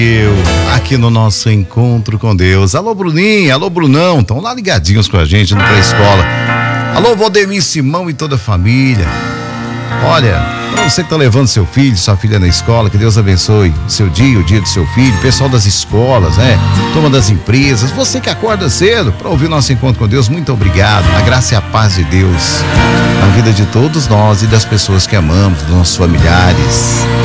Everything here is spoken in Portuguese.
Aqui no nosso encontro com Deus. Alô, Bruninha, alô, Brunão, estão lá ligadinhos com a gente no pré-escola. Alô, Valdemir Simão e toda a família. Olha, para você que tá levando seu filho, sua filha na escola, que Deus abençoe o seu dia, o dia do seu filho, pessoal das escolas, né? Turma das empresas, você que acorda cedo para ouvir nosso encontro com Deus, muito obrigado. A graça e a paz de Deus na vida de todos nós e das pessoas que amamos, dos nossos familiares.